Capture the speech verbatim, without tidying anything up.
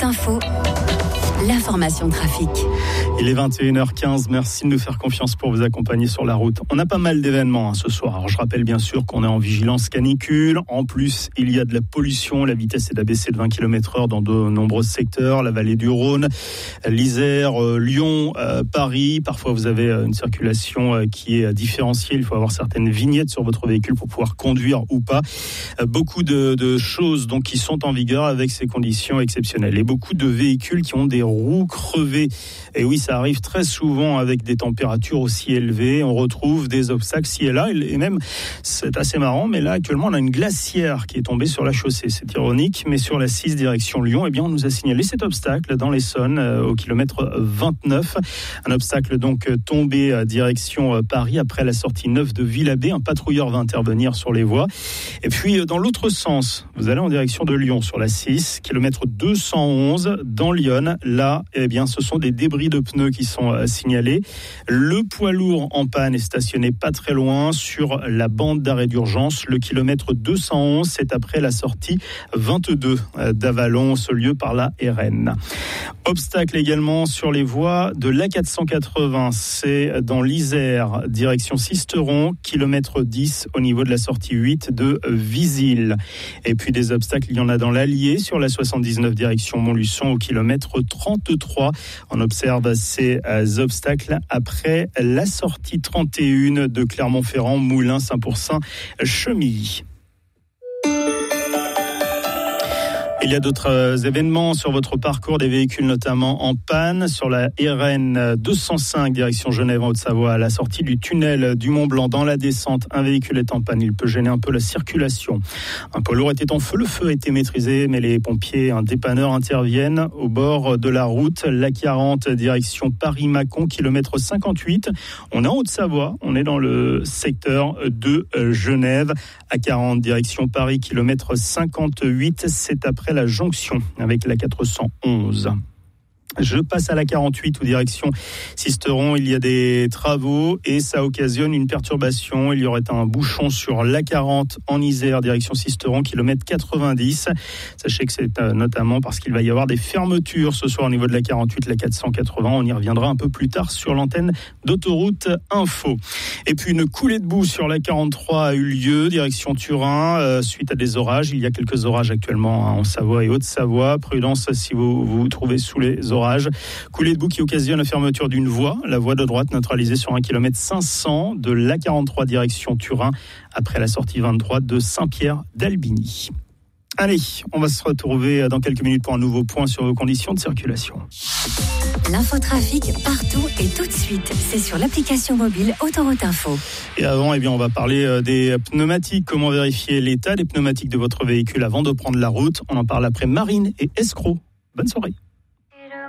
Info, l'information trafic. Il est vingt et une heures quinze, merci de nous faire confiance pour vous accompagner sur la route. On a pas mal d'événements hein, ce soir. Alors, je rappelle bien sûr qu'on est en vigilance canicule. En plus, il y a de la pollution. La vitesse est abaissée de vingt kilomètres heure dans de nombreux secteurs. La vallée du Rhône, l'Isère, euh, Lyon, euh, Paris. Parfois, vous avez une circulation euh, qui est différenciée. Il faut avoir certaines vignettes sur votre véhicule pour pouvoir conduire ou pas. Euh, beaucoup de, de choses donc, qui sont en vigueur avec ces conditions exceptionnelles. Et beaucoup de véhicules qui ont des roues crevées. Et oui, ça arrive très souvent avec des températures aussi élevées. On retrouve des obstacles ci et là. Et même, c'est assez marrant, mais là, actuellement, on a une glacière qui est tombée sur la chaussée. C'est ironique, mais sur la six direction Lyon, eh bien, on nous a signalé cet obstacle dans l'Essonne, euh, au kilomètre vingt-neuf. Un obstacle donc tombé à direction Paris après la sortie neuf de Villabé. Un patrouilleur va intervenir sur les voies. Et puis, dans l'autre sens, vous allez en direction de Lyon sur la six, kilomètre deux cent onze, dans Lyon. Là, eh bien, ce sont des débris de pneus qui sont euh, signalés. Le poids lourd en panne est stationné pas très loin sur la bande d'arrêt d'urgence. Le kilomètre deux cent onze, c'est après la sortie vingt-deux euh, d'Avalon, ce lieu par la R N. Obstacle également sur les voies de l'A quatre cent quatre-vingts, c'est dans l'Isère, direction Sisteron, kilomètre dix au niveau de la sortie huit de Visil. Et puis des obstacles, il y en a dans l'Allier sur la soixante-dix-neuf direction Montluçon au kilomètre trente-trois. On observe ces euh, obstacles après la sortie trente et un de Clermont-Ferrand, Moulins, Saint-Pourçain, Chemilly. Il y a d'autres événements sur votre parcours, des véhicules notamment en panne. Sur la R N deux cent cinq, direction Genève en Haute-Savoie, à la sortie du tunnel du Mont-Blanc, dans la descente, un véhicule est en panne. Il peut gêner un peu la circulation. Un poids lourd était en feu, le feu a été maîtrisé, mais les pompiers, un dépanneur interviennent au bord de la route. La quarante, direction Paris-Mâcon, kilomètre cinquante-huit. On est en Haute-Savoie, on est dans le secteur de Genève. A quarante, direction Paris, kilomètre cinquante-huit, c'est après la jonction avec la quatre cent onze. Je passe à la quarante-huit ou direction Sisteron. Il y a des travaux et ça occasionne une perturbation. Il y aurait un bouchon sur l'A quarante en Isère, direction Sisteron, kilomètre quatre-vingt-dix. Sachez que c'est notamment parce qu'il va y avoir des fermetures ce soir au niveau de la quarante-huit, la quatre cent quatre-vingts. On y reviendra un peu plus tard sur l'antenne d'Autoroute Info. Et puis une coulée de boue sur la quarante-trois a eu lieu, direction Turin, euh, suite à des orages. Il y a quelques orages actuellement hein, en Savoie et Haute-Savoie. Prudence si vous vous trouvez sous les orages. Coulée de boue qui occasionne la fermeture d'une voie, la voie de droite neutralisée sur un kilomètre cinq cents de l'A quarante-trois direction Turin après la sortie vingt-trois de Saint-Pierre d'Albigny. Allez, on va se retrouver dans quelques minutes pour un nouveau point sur vos conditions de circulation. L'infotrafic partout et tout de suite, c'est sur l'application mobile Autoroute Info. Et avant, eh bien, on va parler des pneumatiques. Comment vérifier l'état des pneumatiques de votre véhicule avant de prendre la route? On en parle après Marine et Escroc. Bonne soirée.